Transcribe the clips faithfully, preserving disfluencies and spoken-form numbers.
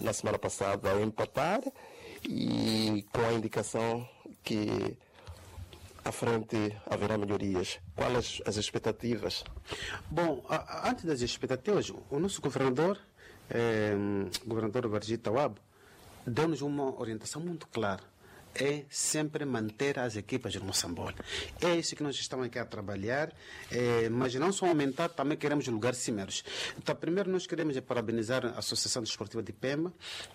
na semana passada ao empatar e com a indicação que à frente haverá melhorias. Quais as, as expectativas? Bom, a, a, antes das expectativas, o nosso governador, eh, o governador Varjit Tawab, deu-nos uma orientação muito clara. É sempre manter as equipas no Moçambola. É isso que nós estamos aqui a trabalhar, é, mas não só aumentar, também queremos lugares cimeiros. Então, primeiro nós queremos parabenizar a Associação Desportiva de Pemba,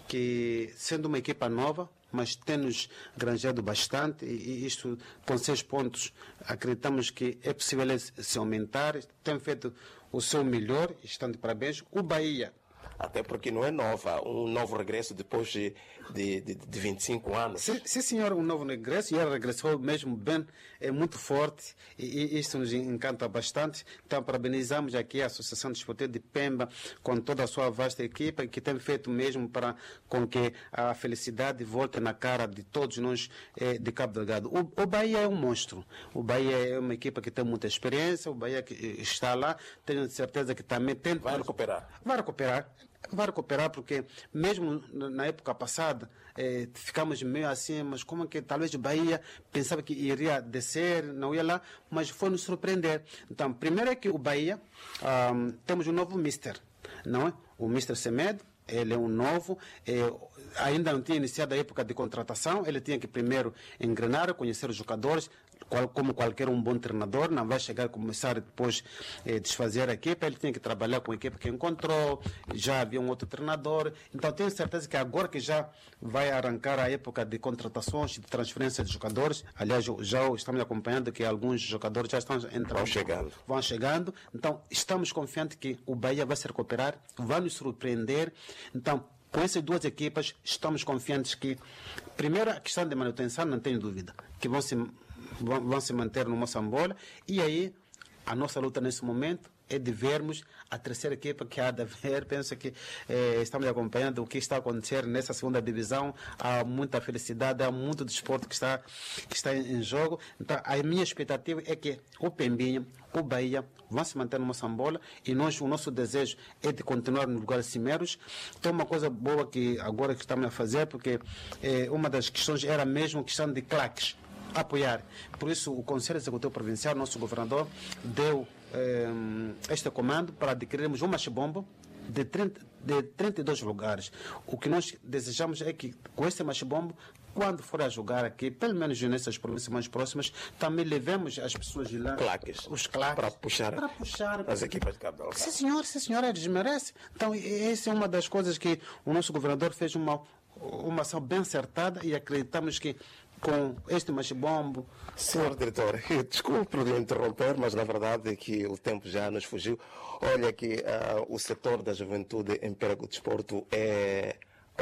que sendo uma equipa nova, mas tem-nos granjeado bastante, e isto com seis pontos acreditamos que é possível se aumentar, tem feito o seu melhor, estão de parabéns. O Bahia, até porque não é nova, um novo regresso depois de, de, de, de vinte e cinco anos. Sim, sim, senhor, um novo regresso, e ele regressou mesmo bem, é muito forte, e, e isso nos encanta bastante. Então, parabenizamos aqui a Associação Desportiva de Pemba, com toda a sua vasta equipa, que tem feito mesmo para com que a felicidade volte na cara de todos nós eh, de Cabo Delgado. O, o Bahia é um monstro, o Bahia é uma equipa que tem muita experiência, o Bahia que está lá, tenho certeza que também tem... Vai recuperar. Vai recuperar. Vai recuperar, porque mesmo na época passada eh, ficamos meio assim, mas como que talvez o Bahia pensava que iria descer, não ia lá, mas foi nos surpreender. Então, primeiro é que o Bahia, um, temos um novo mister, não é? O mister Semedo, ele é um novo, eh, ainda não tinha iniciado a época de contratação, ele tinha que primeiro engrenar, conhecer os jogadores, qual, como qualquer um bom treinador, não vai chegar a começar depois a eh, desfazer a equipa, ele tinha que trabalhar com a equipa que encontrou, já havia um outro treinador, então tenho certeza que agora que já vai arrancar a época de contratações, de transferência de jogadores, aliás, já estamos acompanhando que alguns jogadores já estão entrando, vão chegando, vão chegando, então estamos confiantes que o Bahia vai se recuperar, vai nos surpreender. Então, com essas duas equipas, estamos confiantes que, primeiro, a questão de manutenção, não tenho dúvida, que vão se, vão, vão se manter no Moçambola, e aí a nossa luta nesse momento é de vermos a terceira equipa que há de haver. Penso que eh, estamos acompanhando o que está a acontecer nessa segunda divisão. Há muita felicidade, há muito desporto que está, que está em jogo. Então, a minha expectativa é que o Pembinha, o Bahia, vão se manter no Moçambola, e nós, o nosso desejo é de continuar nos lugares cimeiros. Então, uma coisa boa que agora que estamos a fazer, porque eh, uma das questões era mesmo a questão de claques, apoiar. Por isso, o Conselho Executivo Provincial, nosso governador, deu eh, este comando para adquirirmos um machibombo de, trinta, de trinta e dois lugares. O que nós desejamos é que, com este machibombo, quando for a jogar aqui, pelo menos nessas províncias mais próximas, também levemos as pessoas de lá, claques, os claques, para puxar, para puxar as equipas de Cabo Delgado. Sim, senhor, sim, senhor, eles merecem. Então, essa é uma das coisas que o nosso governador fez uma, uma ação bem acertada, e acreditamos que com este machibombo... Senhor diretor, desculpe por lhe interromper, mas na verdade é que o tempo já nos fugiu. Olha que uh, o setor da juventude em Pega o Desporto é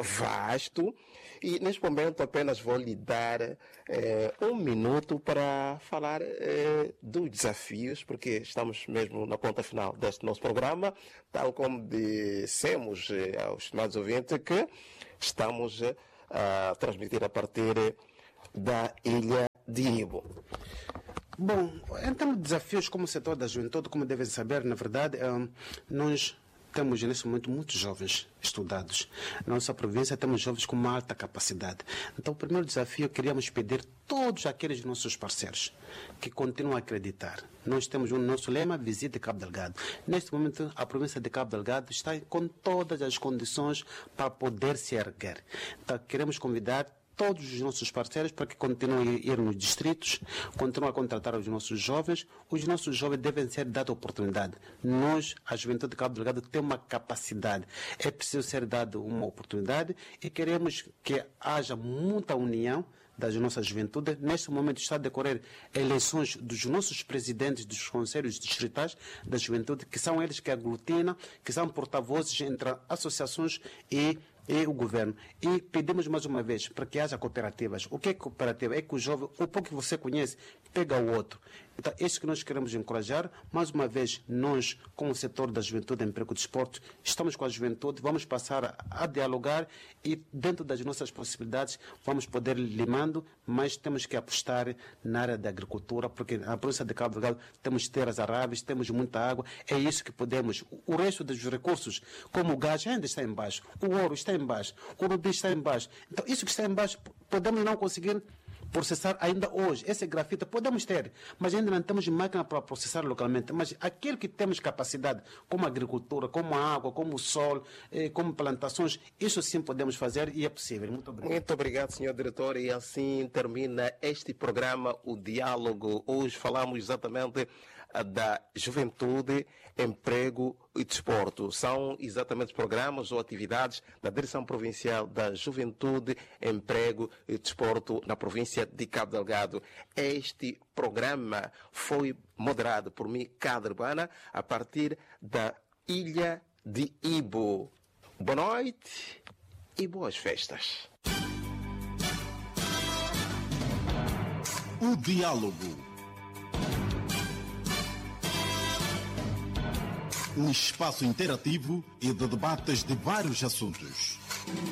vasto, e neste momento apenas vou lhe dar eh, um minuto para falar eh, dos desafios, porque estamos mesmo na ponta final deste nosso programa, tal como dissemos eh, aos estimados ouvintes que estamos eh, a transmitir a partir da ilha de Ibo. Bom, em termos de desafios como o setor da juventude, como devem saber, na verdade, um, nós temos nesse momento muitos jovens estudados. Na nossa província temos jovens com uma alta capacidade. Então, o primeiro desafio, queríamos pedir todos aqueles nossos parceiros que continuam a acreditar. Nós temos o nosso lema, Visite Cabo Delgado. Neste momento, a província de Cabo Delgado está com todas as condições para poder se erguer. Então, queremos convidar todos os nossos parceiros para que continuem a ir nos distritos, continuem a contratar os nossos jovens. Os nossos jovens devem ser dados oportunidade. Nós, a juventude de Cabo Delgado, tem uma capacidade. É preciso ser dado uma oportunidade, e queremos que haja muita união da nossa juventude. Neste momento está a decorrer eleições dos nossos presidentes dos conselhos distritais da juventude, que são eles que aglutinam, que são porta-vozes entre associações e e o governo. E pedimos mais uma vez para que haja cooperativas. O que é cooperativa? É que o jovem, o pouco que você conhece, pega o outro. Então, é isso que nós queremos encorajar. Mais uma vez, nós, com o setor da juventude, emprego e desporto, estamos com a juventude, vamos passar a, a dialogar, e dentro das nossas possibilidades vamos poder ir limando, mas temos que apostar na área da agricultura, porque na província de Cabo Delgado temos terras aráveis, temos muita água, é isso que podemos. O resto dos recursos, como o gás, ainda está em baixo, o ouro está em em baixo, o rubi está em baixo. Então, isso que está em baixo, podemos não conseguir processar ainda hoje. Esse grafite podemos ter, mas ainda não temos máquina para processar localmente. Mas aquilo que temos capacidade, como a agricultura, como a água, como o sol, eh, como plantações, isso sim podemos fazer e é possível. Muito obrigado. Muito obrigado, senhor diretor. E assim termina este programa, o Diálogo. Hoje falamos exatamente da juventude, emprego e desporto. São exatamente programas ou atividades da Direção Provincial da Juventude, Emprego e Desporto na província de Cabo Delgado. Este programa foi moderado por mim, Cadre Bana, a partir da ilha de Ibo. Boa noite e boas festas. O Diálogo. Um espaço interativo e de debates de vários assuntos.